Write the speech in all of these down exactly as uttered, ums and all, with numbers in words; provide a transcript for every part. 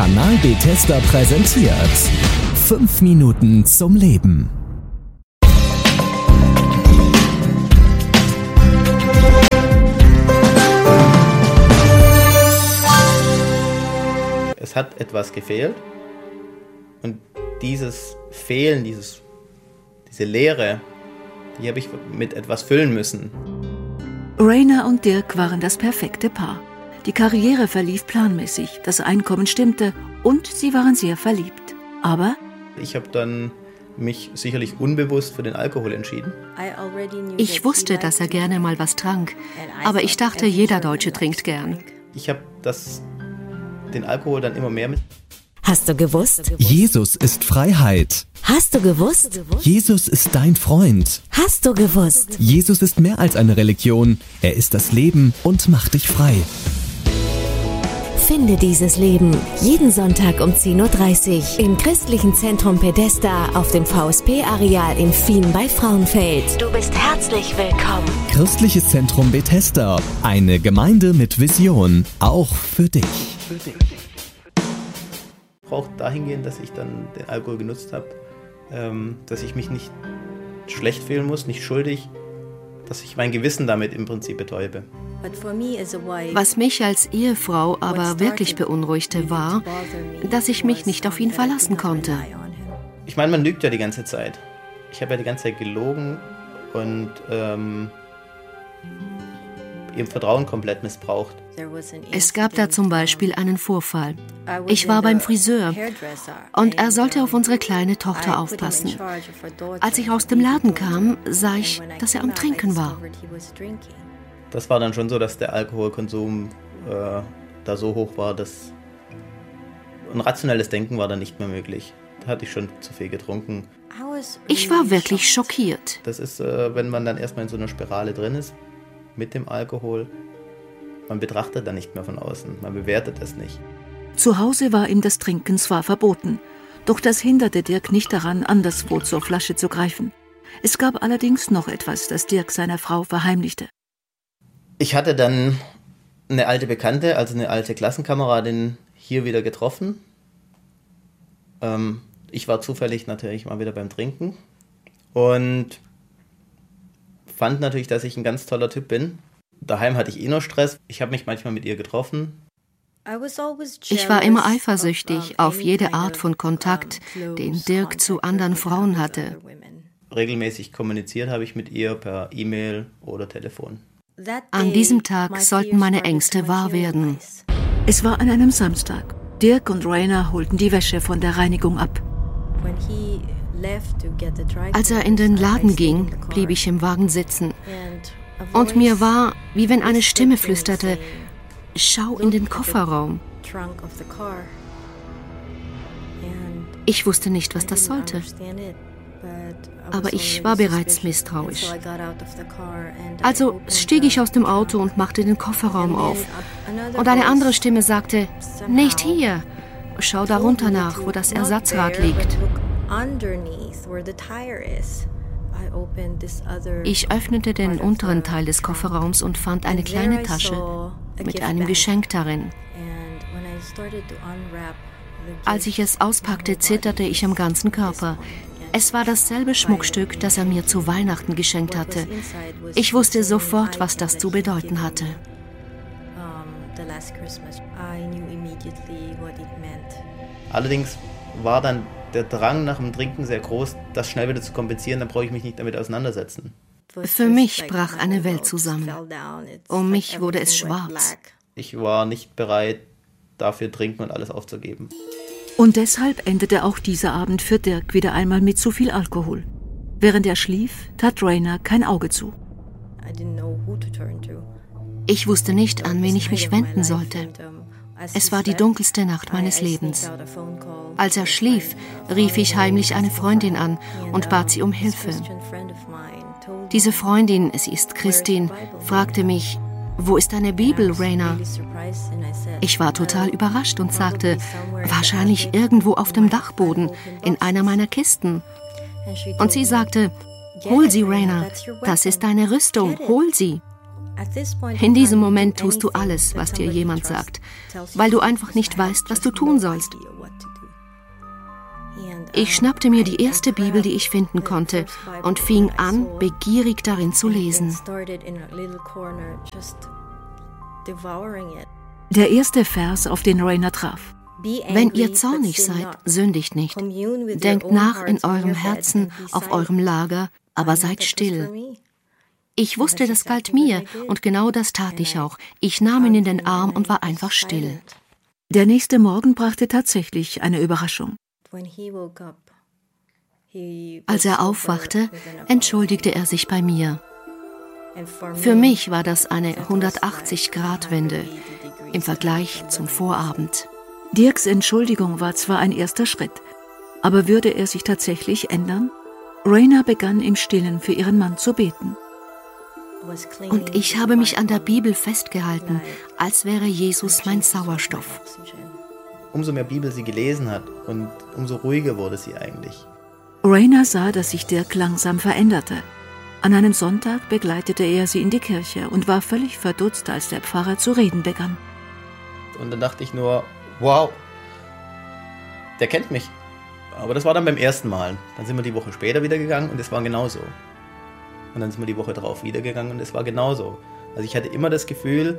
Kanal Bethesda präsentiert fünf Minuten zum Leben. Es hat etwas gefehlt und dieses Fehlen, dieses, diese Leere, die habe ich mit etwas füllen müssen. Rainer und Dirk waren das perfekte Paar. Die Karriere verlief planmäßig, das Einkommen stimmte und sie waren sehr verliebt. Aber ich habe dann mich sicherlich unbewusst für den Alkohol entschieden. Ich wusste, dass er gerne mal was trank, aber ich dachte, jeder Deutsche trinkt gern. Ich habe das, den Alkohol dann immer mehr mit. Hast du gewusst? Jesus ist Freiheit. Hast du gewusst? Jesus ist dein Freund. Hast du gewusst? Jesus ist mehr als eine Religion. Er ist das Leben und macht dich frei. Finde dieses Leben jeden Sonntag um zehn Uhr dreißig im Christlichen Zentrum Bethesda auf dem V S P-Areal in Fien bei Frauenfeld. Du bist herzlich willkommen. Christliches Zentrum Bethesda. Eine Gemeinde mit Vision. Auch für dich. Für dich. Auch dahingehend, dass ich dann den Alkohol genutzt habe, ähm, dass ich mich nicht schlecht fühlen muss, nicht schuldig, dass ich mein Gewissen damit im Prinzip betäube. Was mich als Ehefrau aber wirklich beunruhigte, war, dass ich mich nicht auf ihn verlassen konnte. Ich meine, man lügt ja die ganze Zeit. Ich habe ja die ganze Zeit gelogen und ähm, ihr Vertrauen komplett missbraucht. Es gab da zum Beispiel einen Vorfall. Ich war beim Friseur und er sollte auf unsere kleine Tochter aufpassen. Als ich aus dem Laden kam, sah ich, dass er am Trinken war. Das war dann schon so, dass der Alkoholkonsum äh, da so hoch war, dass ein rationelles Denken war dann nicht mehr möglich. Da hatte ich schon zu viel getrunken. Ich war wirklich schockiert. Das ist, äh, wenn man dann erstmal in so einer Spirale drin ist, mit dem Alkohol, man betrachtet dann nicht mehr von außen, man bewertet es nicht. Zu Hause war ihm das Trinken zwar verboten, doch das hinderte Dirk nicht daran, anderswo zur Flasche zu greifen. Es gab allerdings noch etwas, das Dirk seiner Frau verheimlichte. Ich hatte dann eine alte Bekannte, also eine alte Klassenkameradin, hier wieder getroffen. Ähm, ich war zufällig natürlich mal wieder beim Trinken und fand natürlich, dass ich ein ganz toller Typ bin. Daheim hatte ich eh noch Stress. Ich habe mich manchmal mit ihr getroffen. Ich war immer eifersüchtig auf jede Art von Kontakt, den Dirk zu anderen Frauen hatte. Regelmäßig kommuniziert habe ich mit ihr per E-Mail oder Telefon. An diesem Tag sollten meine Ängste wahr werden. Es war an einem Samstag. Dirk und Rainer holten die Wäsche von der Reinigung ab. Als er in den Laden ging, blieb ich im Wagen sitzen. Und mir war, wie wenn eine Stimme flüsterte, schau in den Kofferraum. Ich wusste nicht, was das sollte. Aber ich war bereits misstrauisch. Also stieg ich aus dem Auto und machte den Kofferraum auf. Und eine andere Stimme sagte, nicht hier. Schau darunter nach, wo das Ersatzrad liegt. Ich öffnete den unteren Teil des Kofferraums und fand eine kleine Tasche mit einem Geschenk darin. Als ich es auspackte, zitterte ich am ganzen Körper. Es war dasselbe Schmuckstück, das er mir zu Weihnachten geschenkt hatte. Ich wusste sofort, was das zu bedeuten hatte. Allerdings war dann der Drang nach dem Trinken sehr groß, das schnell wieder zu kompensieren, dann brauche ich mich nicht damit auseinandersetzen. Für mich brach eine Welt zusammen. Um mich wurde es schwarz. Ich war nicht bereit, dafür trinken und alles aufzugeben. Und deshalb endete auch dieser Abend für Dirk wieder einmal mit zu viel Alkohol. Während er schlief, tat Rainer kein Auge zu. Ich wusste nicht, an wen ich mich wenden sollte. Es war die dunkelste Nacht meines Lebens. Als er schlief, rief ich heimlich eine Freundin an und bat sie um Hilfe. Diese Freundin, sie ist Christin, fragte mich, wo ist deine Bibel, Rainer? Ich war total überrascht und sagte, wahrscheinlich irgendwo auf dem Dachboden, in einer meiner Kisten. Und sie sagte, hol sie, Rainer, das ist deine Rüstung, hol sie. In diesem Moment tust du alles, was dir jemand sagt, weil du einfach nicht weißt, was du tun sollst. Ich schnappte mir die erste Bibel, die ich finden konnte, und fing an, begierig darin zu lesen. Der erste Vers, auf den Rainer traf. Wenn ihr zornig seid, sündigt nicht. Denkt nach in eurem Herzen auf eurem Lager, aber seid still. Ich wusste, das galt mir, und genau das tat ich auch. Ich nahm ihn in den Arm und war einfach still. Der nächste Morgen brachte tatsächlich eine Überraschung. Als er aufwachte, entschuldigte er sich bei mir. Für mich war das eine hundertachtzig-Grad-Wende im Vergleich zum Vorabend. Dirks Entschuldigung war zwar ein erster Schritt, aber würde er sich tatsächlich ändern? Rainer begann im Stillen für ihren Mann zu beten. Und ich habe mich an der Bibel festgehalten, als wäre Jesus mein Sauerstoff. Umso mehr Bibel sie gelesen hat und umso ruhiger wurde sie eigentlich. Rainer sah, dass sich Dirk langsam veränderte. An einem Sonntag begleitete er sie in die Kirche und war völlig verdutzt, als der Pfarrer zu reden begann. Und dann dachte ich nur, wow, der kennt mich. Aber das war dann beim ersten Mal. Dann sind wir die Woche später wieder gegangen und es war genauso. Und dann sind wir die Woche drauf wieder gegangen und es war genauso. Also ich hatte immer das Gefühl,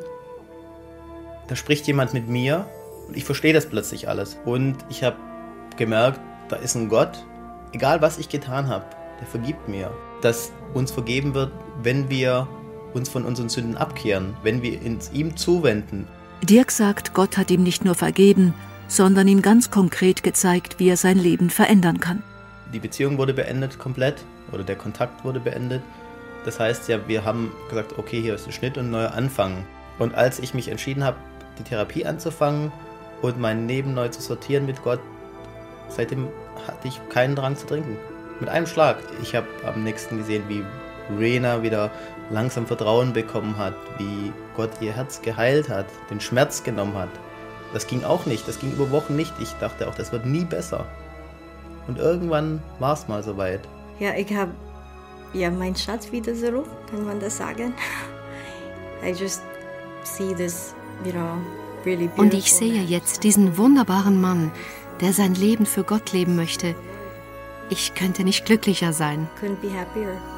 da spricht jemand mit mir und ich verstehe das plötzlich alles. Und ich habe gemerkt, da ist ein Gott, egal was ich getan habe, der vergibt mir. Dass uns vergeben wird, wenn wir uns von unseren Sünden abkehren, wenn wir uns ihm zuwenden. Dirk sagt, Gott hat ihm nicht nur vergeben, sondern ihm ganz konkret gezeigt, wie er sein Leben verändern kann. Die Beziehung wurde beendet komplett oder der Kontakt wurde beendet. Das heißt ja, wir haben gesagt, okay, hier ist ein Schnitt und ein neuer Anfang. Und als ich mich entschieden habe, die Therapie anzufangen und mein Leben neu zu sortieren mit Gott, seitdem hatte ich keinen Drang zu trinken. Mit einem Schlag. Ich habe am nächsten gesehen, wie Rainer wieder langsam Vertrauen bekommen hat, wie Gott ihr Herz geheilt hat, den Schmerz genommen hat. Das ging auch nicht, das ging über Wochen nicht. Ich dachte auch, das wird nie besser. Und irgendwann war es mal soweit. Ja, ich habe ja meinen Schatz wieder zurück, kann man das sagen. I just see this, you know, really beautiful. Und ich sehe jetzt diesen wunderbaren Mann, der sein Leben für Gott leben möchte. Ich könnte nicht glücklicher sein. Couldn't be happier.